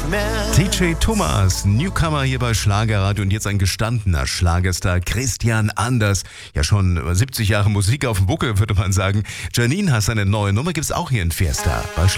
nicht mehr. DJ Thomas, Newcomer hier bei Schlagerradio und jetzt ein gestandener Schlagerstar, Christian Anders. Ja, schon über 70 Jahre Musik auf dem Buckel, würde man sagen. Janine hat seine neue Nummer, gibt's auch hier in Fiesta bei